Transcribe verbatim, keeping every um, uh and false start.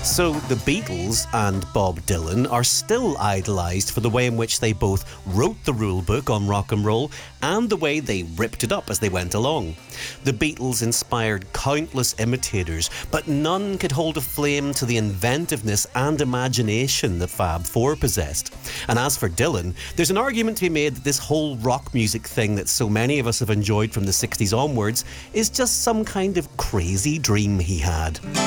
So the Beatles and Bob Dylan are still idolised for the way in which they both wrote the rule book on rock and roll and the way they ripped it up as they went along. The Beatles inspired countless imitators, but none could hold a flame to the inventiveness and imagination that Fab Four possessed. And as for Dylan, there's an argument to be made that this whole rock music thing that so many of us have enjoyed from the sixties onwards is just some kind of crazy dream he had.